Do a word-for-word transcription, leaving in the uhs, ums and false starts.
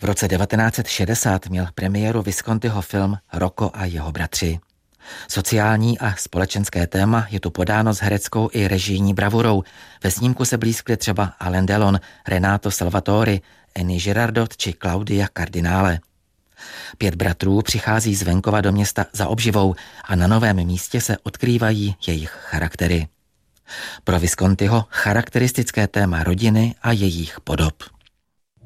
roce devatenáct set šedesát měl premiéru Viscontiho film Rocco a jeho bratři. Sociální a společenské téma je tu podáno s hereckou i režijní bravurou. Ve snímku se blízkli třeba Alain Delon, Renato Salvatori, Annie Girardot či Claudia Cardinale. Pět bratrů přichází z venkova do města za obživou a na novém místě se odkrývají jejich charaktery. Pro Viscontiho charakteristické téma rodiny a jejich podob.